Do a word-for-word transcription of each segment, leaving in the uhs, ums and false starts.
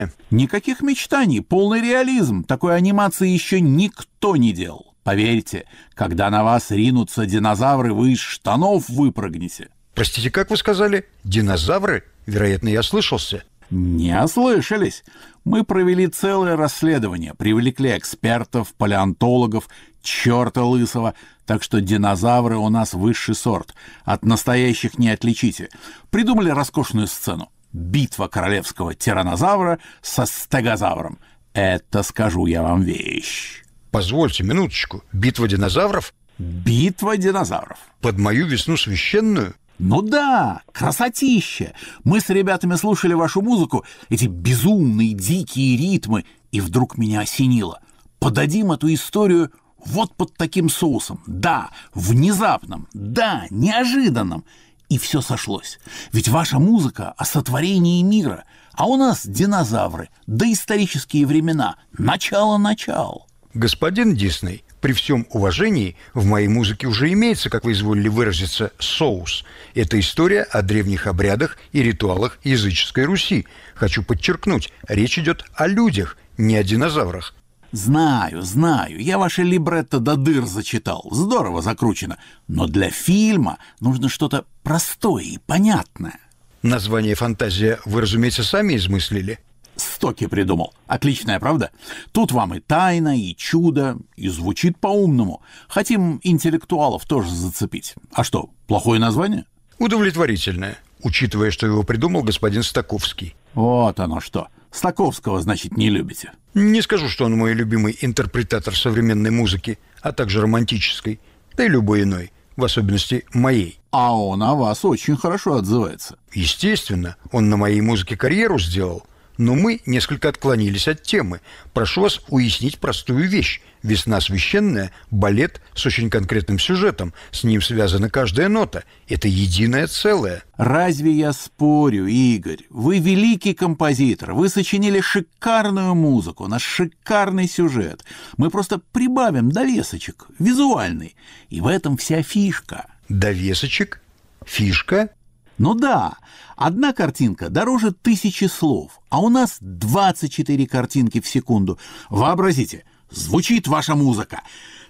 Никаких мечтаний, полный реализм. Такой анимации еще никто не делал. Поверьте, когда на вас ринутся динозавры, вы из штанов выпрыгнете. Простите, как вы сказали? Динозавры? Вероятно, я ослышался. Не ослышались. Мы провели целое расследование, привлекли экспертов, палеонтологов, черта лысого, так что динозавры у нас высший сорт. От настоящих не отличите. Придумали роскошную сцену. Битва королевского тираннозавра со стегозавром. Это, скажу я вам, вещь. Позвольте минуточку. Битва динозавров? Битва динозавров. Под мою весну священную? Ну да, красотища. Мы с ребятами слушали вашу музыку, эти безумные дикие ритмы, и вдруг меня осенило. Подадим эту историю вот под таким соусом. Да, внезапным, да, неожиданным. И все сошлось. Ведь ваша музыка о сотворении мира, а у нас динозавры, доисторические времена, начало-начал. Господин Дисней, при всем уважении, в моей музыке уже имеется, как вы изволили выразиться, соус. Это история о древних обрядах и ритуалах языческой Руси. Хочу подчеркнуть, речь идет о людях, не о динозаврах. Знаю, знаю, я ваше либретто до дыр зачитал, здорово закручено, но для фильма нужно что-то простое и понятное. Название «Фантазия» вы, разумеется, сами измыслили? Стоки придумал. Отличная, правда? Тут вам и тайна, и чудо, и звучит по-умному. Хотим интеллектуалов тоже зацепить. А что, плохое название? Удовлетворительное, учитывая, что его придумал господин Стаковский. Вот оно что. Стаковского, значит, не любите? Не скажу, что он мой любимый интерпретатор современной музыки, а также романтической, да и любой иной, в особенности моей. А он о вас очень хорошо отзывается. Естественно, он на моей музыке карьеру сделал. Но мы несколько отклонились от темы. Прошу вас уяснить простую вещь. «Весна священная» – балет с очень конкретным сюжетом. С ним связана каждая нота. Это единое целое. Разве я спорю, Игорь? Вы великий композитор. Вы сочинили шикарную музыку, наш шикарный сюжет. Мы просто прибавим довесочек, визуальный. И в этом вся фишка. Довесочек? Фишка? Ну да, одна картинка дороже тысячи слов, а у нас двадцать четыре картинки в секунду. Вообразите, звучит ваша музыка.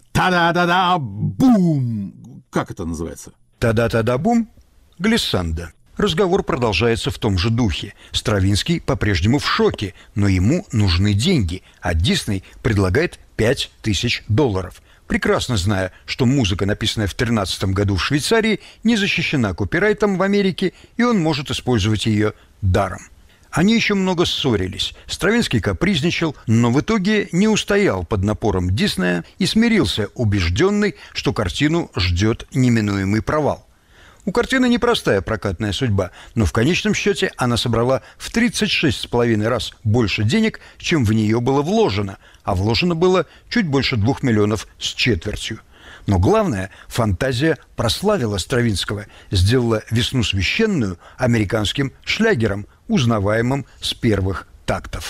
Та-да-да-да-бум! Как это называется? Та-да-та-да-бум? Глиссанда. Разговор продолжается в том же духе. Стравинский по-прежнему в шоке, но ему нужны деньги, а Дисней предлагает пять тысяч долларов. Прекрасно зная, что музыка, написанная в тринадцатом году в Швейцарии, не защищена копирайтом в Америке, и он может использовать ее даром. Они еще много ссорились. Стравинский капризничал, но в итоге не устоял под напором Диснея и смирился, убежденный, что картину ждет неминуемый провал. У картины непростая прокатная судьба, но в конечном счете она собрала в тридцать шесть с половиной раз больше денег, чем в нее было вложено, а вложено было чуть больше двух миллионов с четвертью. Но главное, «Фантазия» прославила Стравинского, сделала «Весну священную» американским шлягером, узнаваемым с первых тактов.